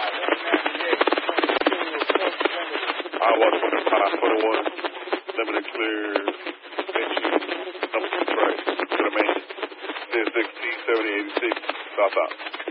Iowa 2521, limited clear, entry, number 2 track, to the main, 1060, 7086, south out.